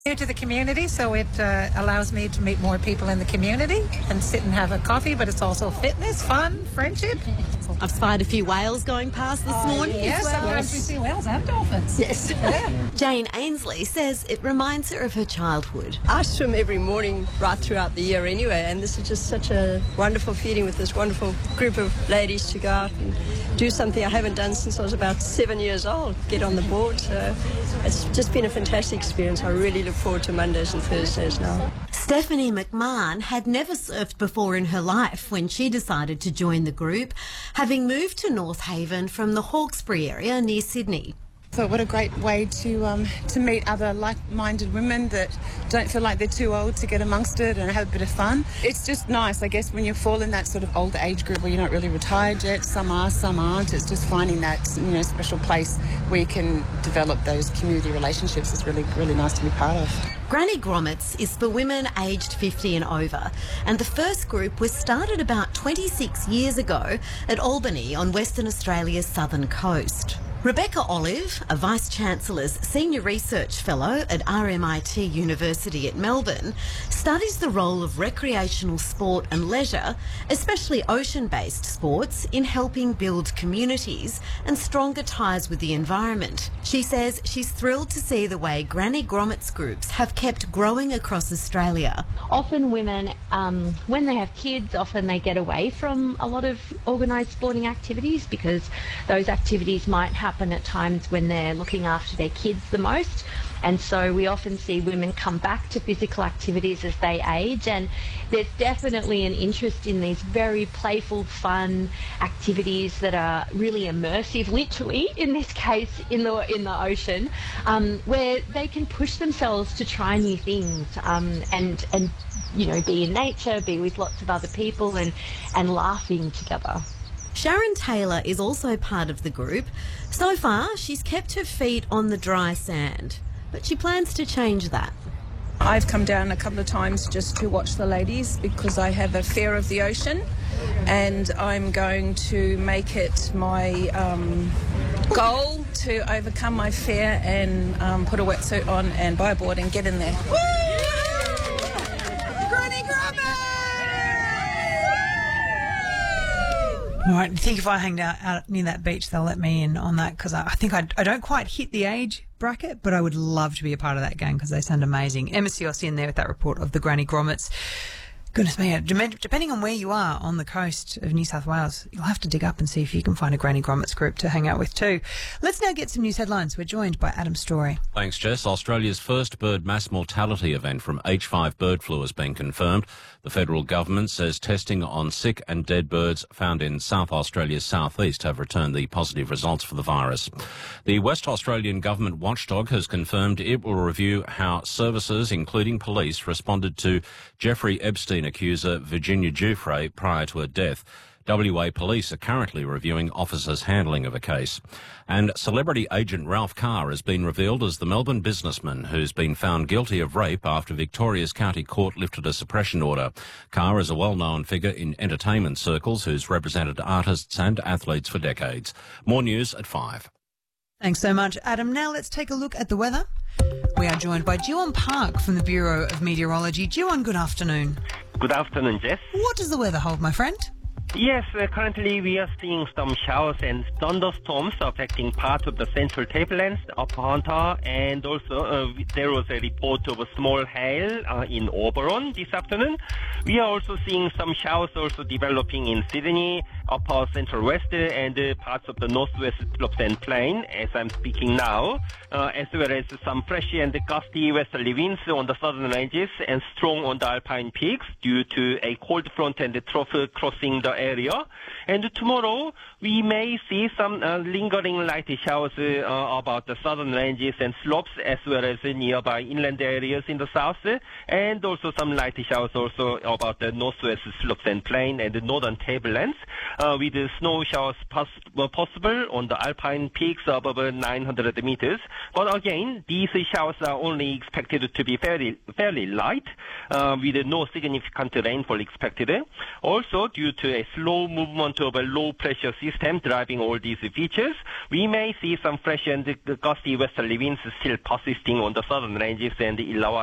New to the community, so it allows me to meet more people in the community and sit and have a coffee, but it's also fitness, fun, friendship. I've spied a few whales going past this morning Yes, as well. sometimes we see whales and dolphins. Yes. Yeah. Jane Ainsley says it reminds her of her childhood. I swim every morning right throughout the year anyway, and this is just such a wonderful feeling with this wonderful group of ladies to go out and do something I haven't done since I was about 7 years old, get on the board. So it's just been a fantastic experience. I really look forward to Mondays and Thursdays now. Stephanie McMahon had never surfed before in her life when she decided to join the group, having moved to North Haven from the Hawkesbury area near Sydney. So what a great way to meet other like-minded women that don't feel like they're too old to get amongst it and have a bit of fun. It's just nice, I guess, when you fall in that sort of older age group where you're not really retired yet. Some are, some aren't. It's just finding that, special place where you can develop those community relationships is really, really nice to be part of. Granny Grommets is for women aged 50 and over, and the first group was started about 26 years ago at Albany on Western Australia's southern coast. Rebecca Olive, a Vice-Chancellor's Senior Research Fellow at RMIT University at Melbourne, studies the role of recreational sport and leisure, especially ocean-based sports, in helping build communities and stronger ties with the environment. She says she's thrilled to see the way Granny Grommets groups have kept growing across Australia. Often women, when they have kids, often they get away from a lot of organised sporting activities because those activities might happen at times when they're looking after their kids the most. And so we often see women come back to physical activities as they age, and there's definitely an interest in these very playful, fun activities that are really immersive, literally, in this case, in the ocean, where they can push themselves to try new things and be in nature, be with lots of other people and laughing together. Sharon Taylor is also part of the group. So far, she's kept her feet on the dry sand, but she plans to change that. I've come down a couple of times just to watch the ladies because I have a fear of the ocean, and I'm going to make it my goal to overcome my fear and put a wetsuit on and buy a board and get in there. Woo! Granny Grommets! All right, I think if I hang out near that beach, they'll let me in on that because I think I don't quite hit the age bracket, but I would love to be a part of that gang because they sound amazing. Emma Siossi in there with that report of the Granny Grommets. Goodness me, depending on where you are on the coast of New South Wales, you'll have to dig up and see if you can find a Granny Grommets group to hang out with too. Let's now get some news headlines. We're joined by Adam Story. Thanks, Jess. Australia's first bird mass mortality event from H5 bird flu has been confirmed. The federal government says testing on sick and dead birds found in South Australia's southeast have returned the positive results for the virus. The West Australian government watchdog has confirmed it will review how services, including police, responded to Jeffrey Epstein accuser Virginia Giuffre prior to her death. WA police are currently reviewing officers' handling of a case. And celebrity agent Ralph Carr has been revealed as the Melbourne businessman who's been found guilty of rape after Victoria's County Court lifted a suppression order. Carr is a well-known figure in entertainment circles who's represented artists and athletes for decades. More news at 5. Thanks so much, Adam. Now let's take a look at the weather. We are joined by Jiwon Park from the Bureau of Meteorology. Jiwon, good afternoon. Good afternoon, Jess. What does the weather hold, my friend? Yes, currently we are seeing some showers and thunderstorms affecting parts of the central tablelands, Upper Hunter, and also there was a report of a small hail in Oberon this afternoon. We are also seeing some showers also developing in Sydney, Upper Central West, and parts of the northwest slopes and plain as I'm speaking now, as well as some fresh and gusty westerly winds on the southern ranges and strong on the alpine peaks due to a cold front and the trough crossing the area. And tomorrow we may see some lingering light showers about the southern ranges and slopes as well as nearby inland areas in the south, and also some light showers also about the northwest slopes and plain and the northern tablelands, with snow showers possible on the alpine peaks above 900 meters. But again, these showers are only expected to be fairly light, with no significant rainfall expected. Also, due to a slow movement of a low pressure system driving all these features, we may see some fresh and gusty westerly winds still persisting on the southern ranges and Illawarra